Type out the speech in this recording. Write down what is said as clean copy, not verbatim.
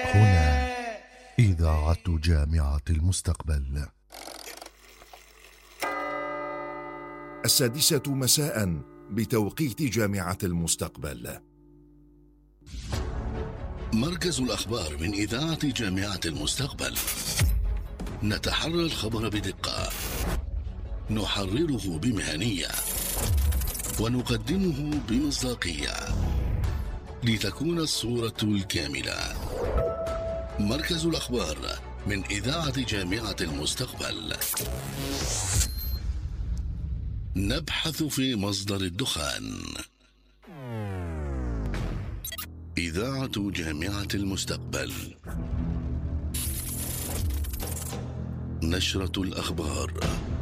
هنا إذاعة جامعة المستقبل. 6 مساء بتوقيت جامعة المستقبل. مركز الأخبار من إذاعة جامعة المستقبل. نتحرى الخبر بدقة، نحرره بمهنية، ونقدمه بمصداقية لتكون الصورة الكاملة. مركز الأخبار من إذاعة جامعة المستقبل. نبحث في مصدر الدخان. إذاعة جامعة المستقبل. نشرة الأخبار.